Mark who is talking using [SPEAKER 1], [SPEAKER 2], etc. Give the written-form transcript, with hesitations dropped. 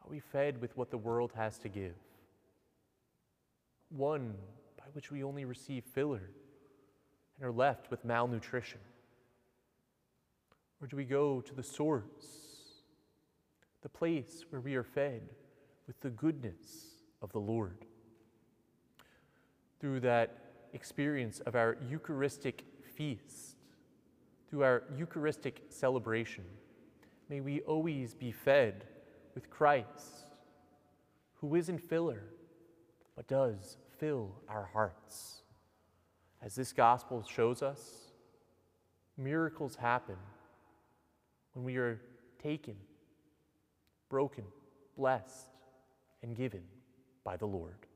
[SPEAKER 1] Are we fed with what the world has to give? One by which we only receive filler and are left with malnutrition? Or do we go to the source, the place where we are fed with the goodness of the Lord? Through that experience of our Eucharistic feast, through our Eucharistic celebration, may we always be fed with Christ, who isn't filler, but does fill our hearts. As this gospel shows us, miracles happen when we are taken, broken, blessed, and given by the Lord.